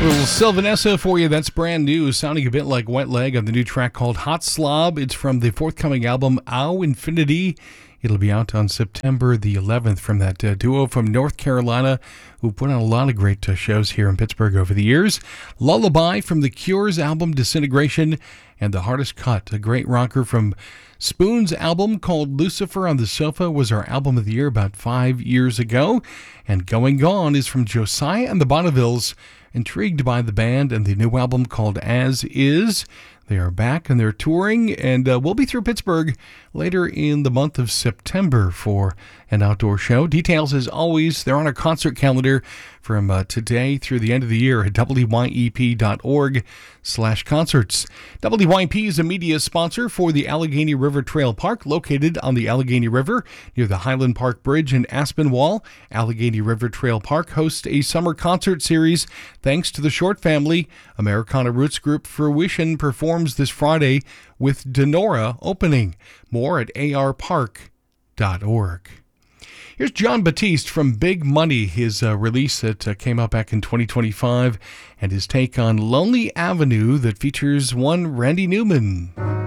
Little Sylvanessa for you. That's brand new, sounding a bit like Wet Leg on the new track called Hot Slob. It's from the forthcoming album Au Infinity. It'll be out on September the 11th from that duo from North Carolina who put on a lot of great shows here in Pittsburgh over the years. Lullaby from The Cure's album Disintegration, and The Hardest Cut, a great rocker from Spoon's album called Lucifer on the Sofa, was our album of the year about 5 years ago. And Going Gone is from Josiah and the Bonnevilles. Intrigued by the band and the new album called As Is. They are back and they're touring, and we'll be through Pittsburgh later in the month of September for an outdoor show. Details, as always, they're on our concert calendar from today through the end of the year at wyep.org/concerts. WYEP is a media sponsor for the Allegheny River Trail Park, located on the Allegheny River near the Highland Park Bridge in Aspinwall. Allegheny River Trail Park hosts a summer concert series thanks to the Short family. Americana Roots Group Fruition performs this Friday with Denora opening. More at arpark.org. Here's John Batiste from Big Money, his release that came out back in 2025, and his take on Lonely Avenue that features one Randy Newman.